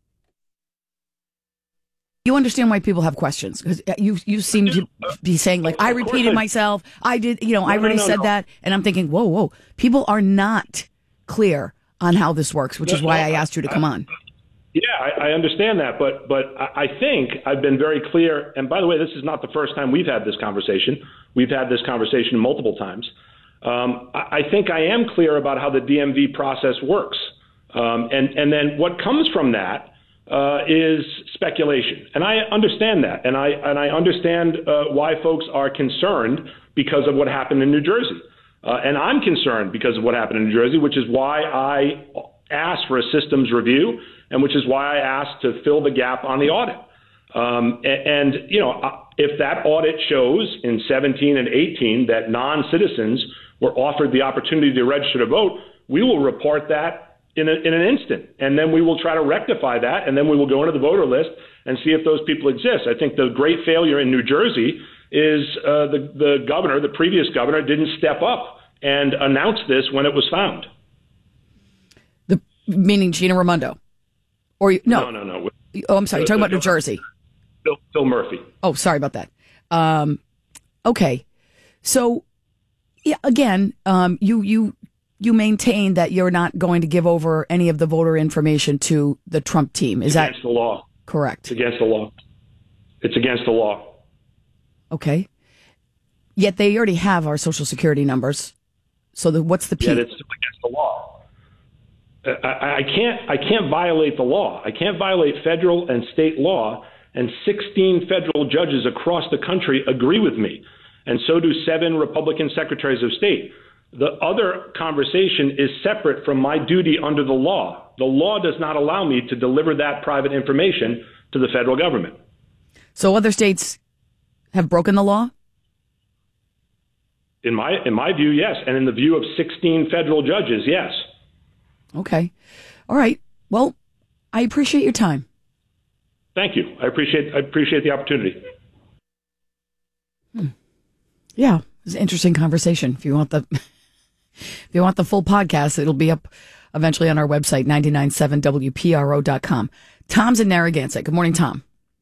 You understand why people have questions, because you you seem to be saying, like, I repeated myself. I did, you know, no, I already no, no, said no. that. And I'm thinking, whoa, whoa. People are not clear on how this works, which No, is why no, I asked you to come on. Yeah, I, I understand that, but but I I think I've been very clear. And by the way, this is not the first time we've had this conversation. We've had this conversation multiple times. Um, I, I think I am clear about how the D M V process works, um, and and then what comes from that uh, is speculation. And I understand that, and I and I understand uh, why folks are concerned because of what happened in New Jersey, uh, and I'm concerned because of what happened in New Jersey, which is why I asked for a systems review, and which is why I asked to fill the gap on the audit. Um, and, and, you know, if that audit shows in seventeen and eighteen that non-citizens were offered the opportunity to register to vote, we will report that in, a, in an instant. And then we will try to rectify that, and then we will go into the voter list and see if those people exist. I think the great failure in New Jersey is uh, the, the governor, the previous governor, didn't step up and announce this when it was found. The meaning Gina Raimondo? Or you, no. No, no, no. Oh, I'm sorry. You're talking about New Jersey. Phil, Phil Murphy. Oh, sorry about that. Um, okay. So, yeah, again, um, you, you, you maintain that you're not going to give over any of the voter information to the Trump team. Is it's that against the law? Correct. It's against the law. It's against the law. Okay. Yet they already have our social security numbers. So the, what's the P? Yet it's still against the law. I, I can't I can't violate the law. I can't violate federal and state law, and sixteen federal judges across the country agree with me, and so do seven Republican secretaries of state. The other conversation is separate from my duty under the law. The law does not allow me to deliver that private information to the federal government. So other states have broken the law? In my in my view, yes, and in the view of sixteen federal judges, yes. Okay. All right. Well, I appreciate your time. Thank you. I appreciate I appreciate the opportunity. Hmm. Yeah, it was an interesting conversation. If you want the if you want the full podcast, it'll be up eventually on our website, nine nine seven W P R O dot com. Tom's in Narragansett. Good morning, Tom.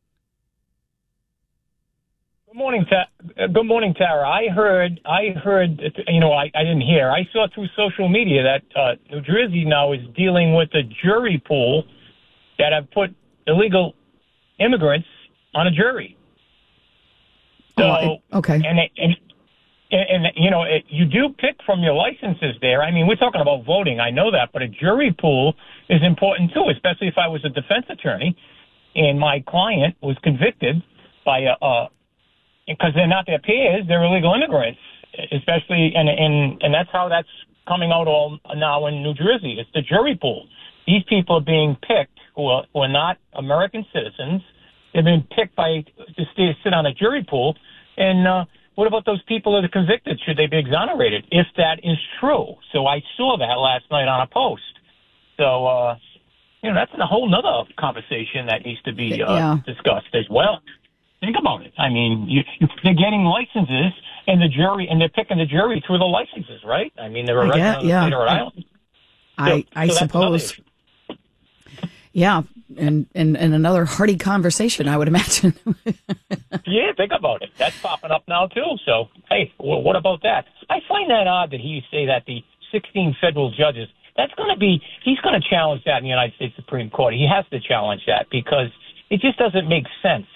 Good morning, Ta- good morning, Tara. I heard, I heard, you know, I, I didn't hear. I saw through social media that uh, New Jersey now is dealing with a jury pool that have put illegal immigrants on a jury. So, oh, okay. And, it, and, and, and, you know, it, you do pick from your licenses there. I mean, we're talking about voting. I know that. But a jury pool is important, too, especially if I was a defense attorney and my client was convicted by a, a because they're not their peers, they're illegal immigrants, especially, and and and that's how that's coming out all now in New Jersey. It's the jury pool. These people are being picked who are, who are not American citizens. They're being picked by to stay, sit on a jury pool. And uh, what about those people that are convicted? Should they be exonerated if that is true? So I saw that last night on a post. So uh, you know that's a whole nother conversation that needs to be uh, yeah. discussed as well. Think about it. I mean, you, you, they're getting licenses, and the jury, and they're picking the jury through the licenses, right? I mean, they're a resident of the state of Rhode Island. I, So- I so that's suppose. Yeah, and, and and another hearty conversation, I would imagine. Yeah, think about it. That's popping up now, too. So, hey, well, what about that? I find that odd that he say that the sixteen federal judges, that's going to be, he's going to challenge that in the United States Supreme Court. He has to challenge that because it just doesn't make sense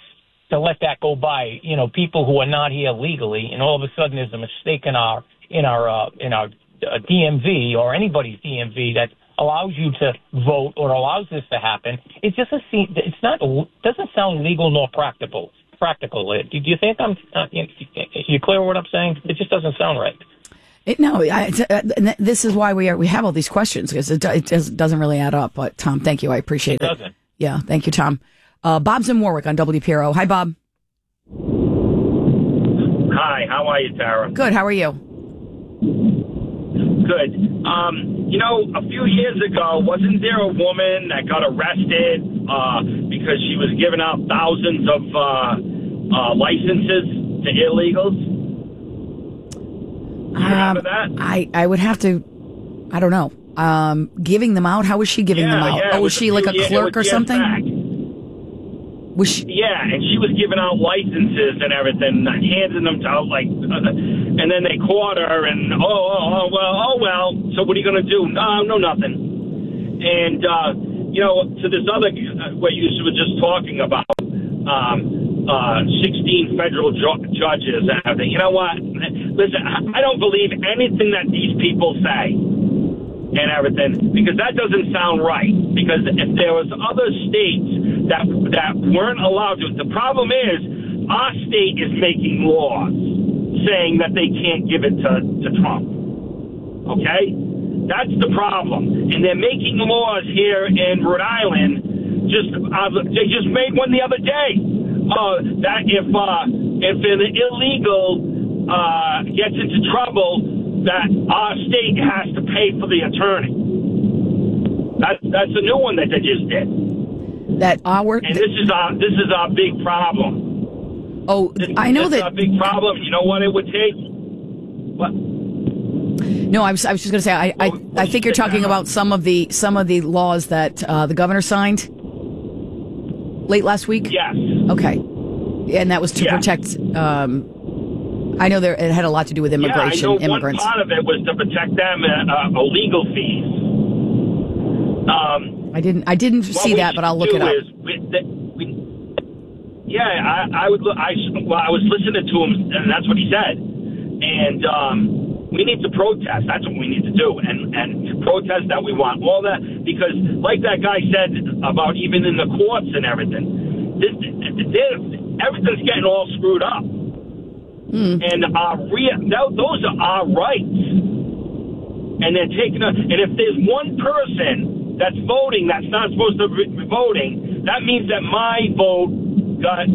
to let that go by. You know, people who are not here legally, and all of a sudden there's a mistake in our in our uh, in our uh, D M V or anybody's D M V that allows you to vote or allows this to happen. It just doesn't seem, it's not doesn't sound legal nor practical. Practical. Do you think I'm? Uh, you, you clear what I'm saying? It just doesn't sound right. It, no, I, uh, this is why we are we have all these questions, because it, it does, doesn't really add up. But Tom, thank you, I appreciate it. It doesn't. Yeah, thank you, Tom. Uh, Bob's in Warwick on W P R O. Hi, Bob. Hi, how are you, Tara? Good. How are you? Good. Um, you know, a few years ago, wasn't there a woman that got arrested uh, because she was giving out thousands of uh, uh, licenses to illegals? You remember um, that? I, I would have to, I don't know. Um, giving them out? How was she giving yeah, them out? Yeah, oh, was she like a year, clerk or something? Back. Was she? Yeah, and she was giving out licenses and everything, handing them to like, uh, and then they caught her, and oh, oh, oh, well, oh, well. So what are you going to do? No, no, nothing. And uh, you know, to this other, uh, what you were just talking about, um, uh, sixteen federal ju- judges and everything. You know what? Listen, I don't believe anything that these people say and everything, because that doesn't sound right. Because if there was other states that that weren't allowed to, the problem is our state is making laws saying that they can't give it to, to Trump. Okay? That's the problem. And they're making laws here in Rhode Island. Just uh, they just made one the other day. Uh, that if uh, if an illegal uh, gets into trouble, that our state has to pay for the attorney. That's that's a new one that they just did. That our and this is our this is our big problem. Oh, this, I know this that. Is our big problem. You know what it would take? What? No, I was I was just going to say I I, I think you're talking about some of the some of the laws that uh, the governor signed late last week. Yes. Okay, and that was to yes. protect. Um, I know there it had a lot to do with immigration. Yeah, I know immigrants. One part of it was to protect them uh, uh, legal fees. Um, I didn't I didn't see that, but I'll look it up. We, we, yeah, I, I would. I well, I was listening to him, and that's what he said. And um, we need to protest. That's what we need to do, and and protest that we want all that, because, like that guy said about even in the courts and everything, this, everything's getting all screwed up. Mm. And our re- those are our rights, and they're taking us. And if there's one person that's voting that's not supposed to be voting, that means that my vote got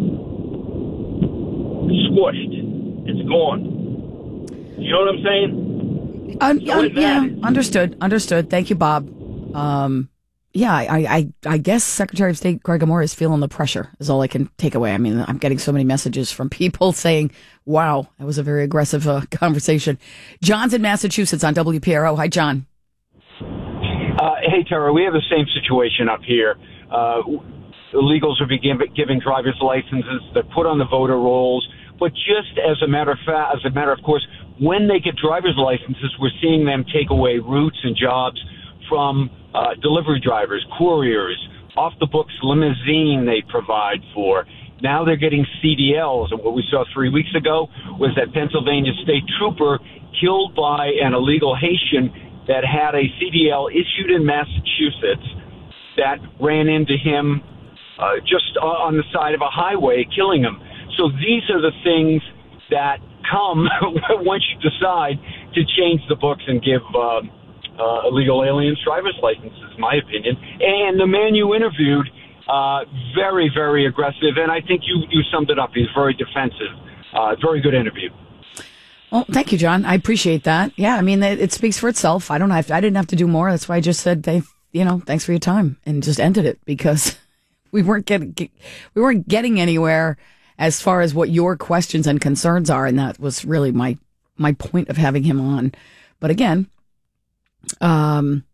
squished. It's gone. You know what I'm saying? Un- un- yeah, understood. Understood. Thank you, Bob. Um, yeah, I, I, I guess Secretary of State Greg Amore is feeling the pressure, is all I can take away. I mean, I'm getting so many messages from people saying, wow, that was a very aggressive uh, conversation. John's in Massachusetts on W P R O. Hi, John. Uh, hey, Tara, we have the same situation up here. Uh, illegals are begin, giving driver's licenses. They're put on the voter rolls. But just as a matter of fact, as a matter of course, when they get driver's licenses, we're seeing them take away routes and jobs from uh, delivery drivers, couriers, off-the-books limousine they provide for. Now they're getting C D Ls. And what we saw three weeks ago was that Pennsylvania state trooper killed by an illegal Haitian that had a C D L issued in Massachusetts that ran into him uh, just on the side of a highway, killing him. So these are the things that come once you decide to change the books and give uh, uh, illegal aliens driver's licenses, in my opinion. And the man you interviewed, uh, very, very aggressive. And I think you, you summed it up. He's very defensive. Uh, very good interview. Well, thank you, John. I appreciate that. Yeah, I mean, it, it speaks for itself. I don't have to, I didn't have to do more. That's why I just said, they, you know, thanks for your time, and just ended it, because we weren't getting we weren't getting anywhere as far as what your questions and concerns are, and that was really my my point of having him on. But again, um,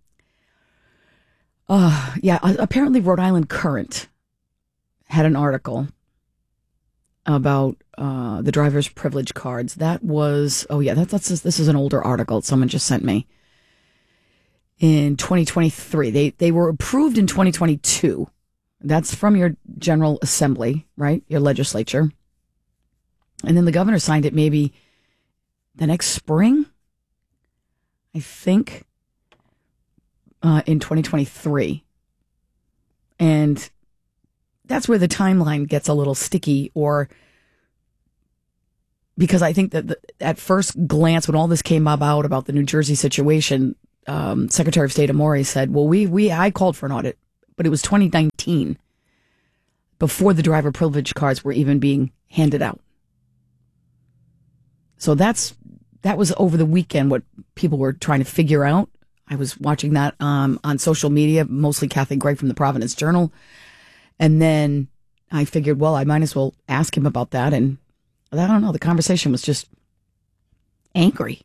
uh, yeah, apparently Rhode Island Current had an article about uh, the driver's privilege cards. That was, oh yeah, that, that's this is an older article someone just sent me. In twenty twenty-three, they they were approved in twenty twenty-two. That's from your General Assembly, right? Your legislature. And then the governor signed it maybe the next spring, I think, uh, in twenty twenty-three. And that's where the timeline gets a little sticky, or because I think that the, at first glance, when all this came about, about the New Jersey situation, um, Secretary of State Amore said, well, we, we, I called for an audit, but it was twenty nineteen before the driver privilege cards were even being handed out. So that's, that was over the weekend what people were trying to figure out. I was watching that um, on social media, mostly Kathy Gregg from the Providence Journal. And then I figured, well, I might as well ask him about that. And I don't know, the conversation was just angry.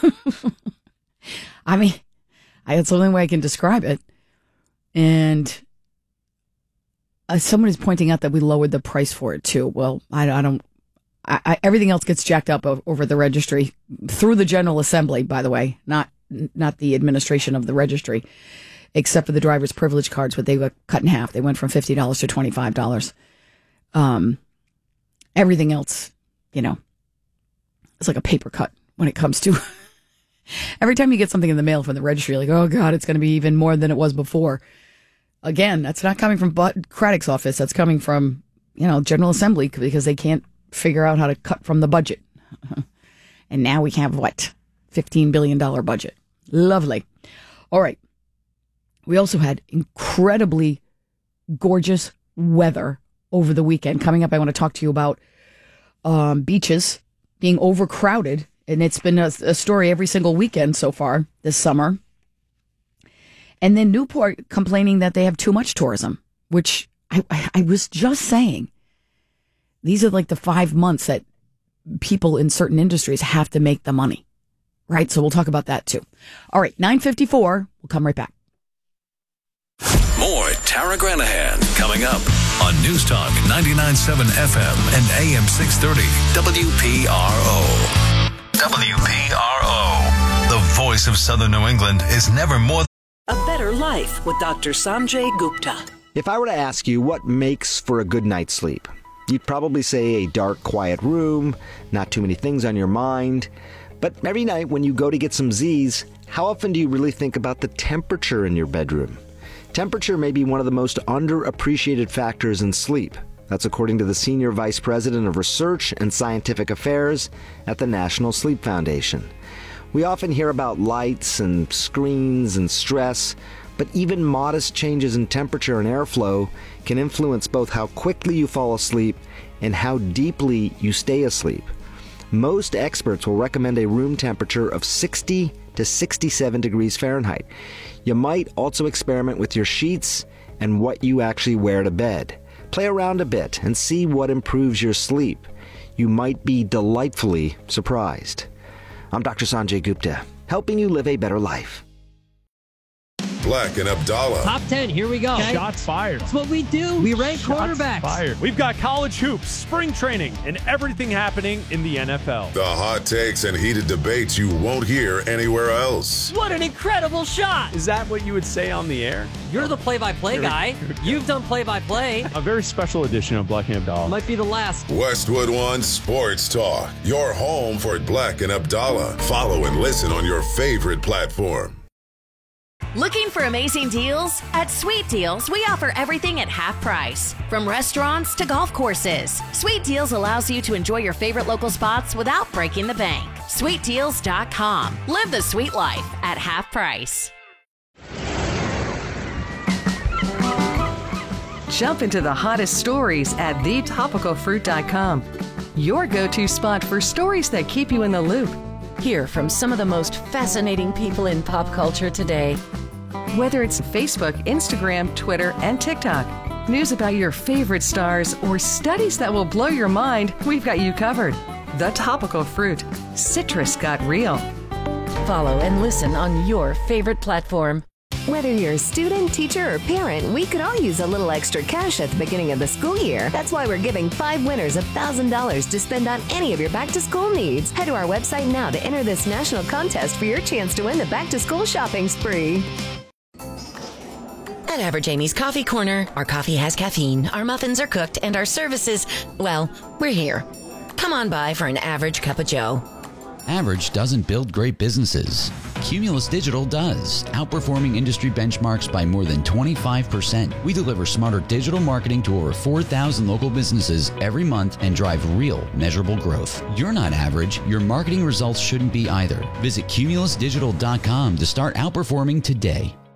I mean, I had the only way I can describe it. And uh, someone is pointing out that we lowered the price for it too. Well, I, I don't, I, I, everything else gets jacked up over the registry through the General Assembly, by the way, not not the administration of the registry, except for the driver's privilege cards, but they were cut in half. They went from fifty dollars to twenty-five dollars. Um, everything else, you know, it's like a paper cut when it comes to every time you get something in the mail from the registry, you're like, oh God, it's going to be even more than it was before. Again, that's not coming from Bud Craddock's office. That's coming from, you know, General Assembly, because they can't figure out how to cut from the budget. And now we have what? fifteen billion dollars budget. Lovely. All right. We also had incredibly gorgeous weather over the weekend. Coming up, I want to talk to you about um, beaches being overcrowded. And it's been a, a story every single weekend so far this summer. And then Newport complaining that they have too much tourism, which I, I, I was just saying. These are like the five months that people in certain industries have to make the money. Right? So we'll talk about that too. All right, nine fifty-four. We'll come right back. More Tara Granahan coming up on News Talk ninety-nine point seven F M and A M six thirty W P R O. W P R O. The voice of Southern New England is never more. A Better Life with Doctor Sanjay Gupta. If I were to ask you what makes for a good night's sleep, you'd probably say a dark, quiet room, not too many things on your mind. But every night when you go to get some Z's, how often do you really think about the temperature in your bedroom? Temperature may be one of the most underappreciated factors in sleep. That's according to the Senior Vice President of Research and Scientific Affairs at the National Sleep Foundation. We often hear about lights and screens and stress, but even modest changes in temperature and airflow can influence both how quickly you fall asleep and how deeply you stay asleep. Most experts will recommend a room temperature of sixty to sixty-seven degrees Fahrenheit. You might also experiment with your sheets and what you actually wear to bed. Play around a bit and see what improves your sleep. You might be delightfully surprised. I'm Doctor Sanjay Gupta, helping you live a better life. Black and Abdallah. Top ten, here we go. Okay. Shots fired. That's what we do. We rank Shots quarterbacks. Fired. We've got college hoops, spring training, and everything happening in the N F L. The hot takes and heated debates you won't hear anywhere else. What an incredible shot. Is that what you would say on the air? You're the play-by-play guy. You've done play-by-play. A very special edition of Black and Abdallah. Might be the last. Westwood One Sports Talk. Your home for Black and Abdallah. Follow and listen on your favorite platform. Looking for amazing deals? At Sweet Deals, we offer everything at half price. From restaurants to golf courses, Sweet Deals allows you to enjoy your favorite local spots without breaking the bank. sweet deals dot com. Live the sweet life at half price. Jump into the hottest stories at the topical fruit dot com. Your go-to spot for stories that keep you in the loop. Hear from some of the most fascinating people in pop culture today. Whether it's Facebook, Instagram, Twitter, and TikTok, news about your favorite stars, or studies that will blow your mind, we've got you covered. The Topical Fruit. Citrus got real. Follow and listen on your favorite platform. Whether you're a student, teacher, or parent, we could all use a little extra cash at the beginning of the school year. That's why we're giving five winners one thousand dollars to spend on any of your back-to-school needs. Head to our website now to enter this national contest for your chance to win the back-to-school shopping spree. At Average Amy's Coffee Corner, our coffee has caffeine, our muffins are cooked, and our services, well, we're here. Come on by for an average cup of joe. Average doesn't build great businesses. Cumulus Digital does, outperforming industry benchmarks by more than twenty-five percent. We deliver smarter digital marketing to over four thousand local businesses every month and drive real, measurable growth. You're not average. Your marketing results shouldn't be either. Visit cumulus digital dot com to start outperforming today.